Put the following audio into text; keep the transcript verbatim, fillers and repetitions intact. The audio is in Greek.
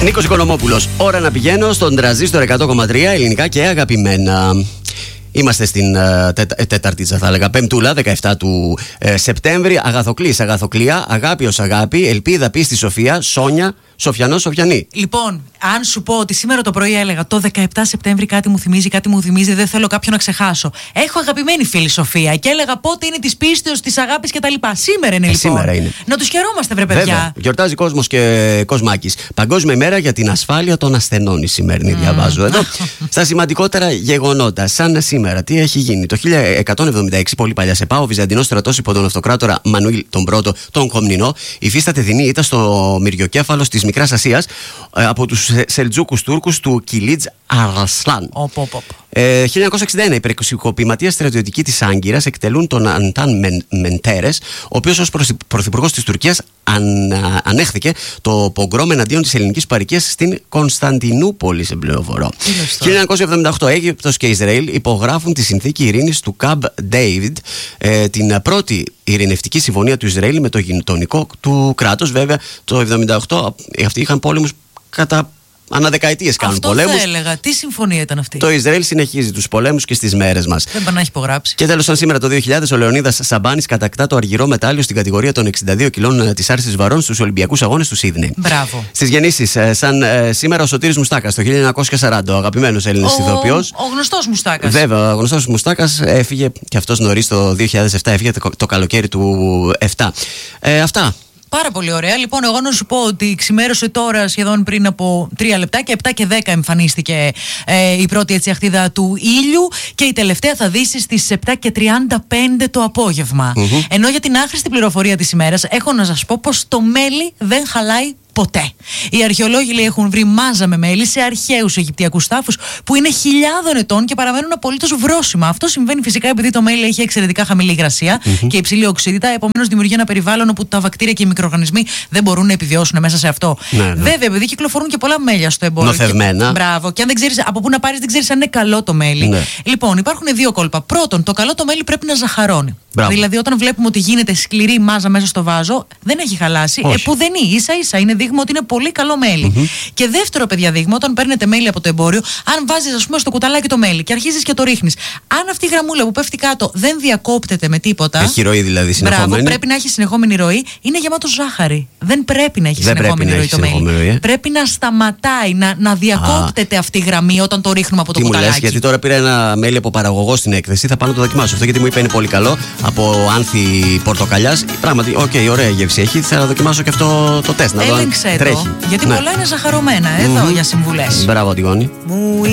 Νίκος Οικονομόπουλος. Ώρα να πηγαίνω στον Τρανζίστορ εκατό κόμμα τρία, ελληνικά και αγαπημένα. Είμαστε στην uh, τέτα, Τεταρτίτσα, θα έλεγα. Πεμπτούλα, δεκαεφτά του ε, Σεπτέμβρη. Αγαθοκλής, αγαθοκλία. Αγάπη ως αγάπη. Ελπίδα, πίστη, σοφία. Σόνια, Σοφιανός, Σοφιανή. Λοιπόν, αν σου πω ότι σήμερα το πρωί έλεγα το δεκαεπτά Σεπτέμβρη κάτι μου θυμίζει, κάτι μου θυμίζει, δεν θέλω κάποιον να ξεχάσω. Έχω αγαπημένη φίλη Σοφία και έλεγα πότε είναι τη πίστεως, τη αγάπη κτλ. Σήμερα είναι ε, λοιπόν. Σήμερα είναι. Να τους χαιρόμαστε, βρε παιδιά. Βέβαια. Γιορτάζει κόσμος και Κοσμάκης. Παγκόσμια ημέρα για την ασφάλεια των ασθενών η σημερινή, mm. διαβάζω εδώ. Στα σημαντικότερα γεγονότα, σαν σήμερα, τι έχει γίνει. Το χίλια εκατόν εβδομήντα έξι, πολύ παλιά σε πάω, ο Βυζαντινός στρατός υπό τον αυτοκράτορα Μανουήλ τον πρώτο, τον Κομνηνό, υφίσταται δεινή ήττα στο Μυριοκέφαλος της Μικράς Ασίας από τους Σελτζούκους Τούρκους του Κιλίτζ Αρασλάν. Oh, oh, oh. Ε, χίλια εννιακόσια εξήντα ένα, οι περικοσικοποιηματίες στρατιωτικοί της Άγκυρας εκτελούν τον Αντάν Μεντέρες, ο οποίος ως πρωθυπουργός της Τουρκίας αν, ανέχθηκε το πογκρόμ εναντίον της ελληνικής παροικίας στην Κωνσταντινούπολη, σε πληροφορώ. χίλια εννιακόσια εβδομήντα οκτώ, Αίγυπτος και Ισραήλ υπογράφουν τη συνθήκη ειρήνης του Καμπ Ντέιβιντ, ε, την πρώτη ειρηνευτική συμφωνία του Ισραήλ με το γειτονικό του κράτος. Βέβαια, το εβδομήντα οκτώ αυτοί είχαν πόλεμους κατά αναδεκαετίες, κάνουν αυτό πολέμους. Αυτό θα έλεγα. Τι συμφωνία ήταν αυτή? Το Ισραήλ συνεχίζει τους πολέμους και στις μέρες μας. Δεν πάνε να έχει υπογράψει. Και τέλος, σαν σήμερα το δύο χιλιάδες, ο Λεωνίδας Σαμπάνης κατακτά το αργυρό μετάλλιο στην κατηγορία των εξήντα δύο κιλών της άρσης βαρών στους Ολυμπιακούς Αγώνες του Σίδνεϊ. Μπράβο. Στις γεννήσεις, σαν ε, σήμερα, ο Σωτήρης Μουστάκας το χίλια εννιακόσια σαράντα, ο αγαπημένος Έλληνας ηθοποιός. Ο γνωστός Μουστάκας. Βέβαια, ο γνωστός Μουστάκας έφυγε και αυτός νωρίς το δύο χιλιάδες επτά, έφυγε το, το καλοκαίρι του επτά. Ε, αυτά. Πάρα πολύ ωραία. Λοιπόν, εγώ να σου πω ότι ξημέρωσε τώρα σχεδόν πριν από τρία λεπτά και επτά και δέκα εμφανίστηκε ε, η πρώτη έτσι αχτίδα του ήλιου και η τελευταία θα δύσει στις επτά και τριάντα πέντε το απόγευμα. Mm-hmm. Ενώ για την άχρηστη πληροφορία της ημέρας έχω να σας πω πως το μέλι δεν χαλάει ποτέ. Οι αρχαιολόγοι, λέει, έχουν βρει μάζα με μέλι σε αρχαίους Αιγυπτιακούς τάφους που είναι χιλιάδων ετών και παραμένουν απολύτως βρόσιμα. Αυτό συμβαίνει φυσικά επειδή το μέλι έχει εξαιρετικά χαμηλή υγρασία mm-hmm. και υψηλή οξύτητα, επομένως δημιουργεί ένα περιβάλλον όπου τα βακτήρια και οι μικροοργανισμοί δεν μπορούν να επιβιώσουν μέσα σε αυτό. Ναι, ναι. Βέβαια, επειδή κυκλοφορούν και πολλά μέλια στο εμπόριο. Νοθευμένα. Και, μπράβο. Και αν δεν ξέρεις από πού να πάρεις, δεν ξέρεις αν είναι καλό το μέλι. Ναι. Λοιπόν, υπάρχουν δύο κόλπα. Πρώτον, το καλό το μέλι πρέπει να ζαχαρώνει. Μπράβο. Δηλαδή, όταν βλέπουμε ότι γίνεται σκληρή μάζα μέσα στο βάζο, δεν έχει χαλάσει. Επουδενή, ίσα ίσα είναι δείγμα ότι είναι πολύ καλό μέλι. Mm-hmm. Και δεύτερο, παιδιά, δείγμα, όταν παίρνετε μέλι από το εμπόριο, αν βάζεις, ας πούμε, στο κουταλάκι το μέλι και αρχίζεις και το ρίχνεις, αν αυτή η γραμμούλα που πέφτει κάτω δεν διακόπτεται με τίποτα. Έχει ροή δηλαδή συνεχόμενη. Μπράβο, πρέπει να έχει συνεχόμενη ροή, είναι γεμάτο ζάχαρη. Δεν πρέπει να έχει δεν συνεχόμενη ροή το μέλι. Ε? Πρέπει να σταματάει, να, να διακόπτεται Α. αυτή η γραμμή όταν το ρίχνουμε από το Τι κουταλάκι. Μου λες, γιατί τώρα πήρα ένα μέλι από παραγωγό στην έκθεση, θα πάω να το δοκιμάσω αυτό γιατί μου είπε είναι πολύ καλό. Από Άνθη Πορτοκαλιάς. Πράγματι, οκ, okay, ωραία γεύση έχει. Θα να δοκιμάσω και αυτό το τεστ. Να δω αν τρέχει. Γιατί ναι. πολλά είναι ζαχαρωμένα εδώ mm-hmm. για συμβουλές. Μπράβο, Αντιγόνη.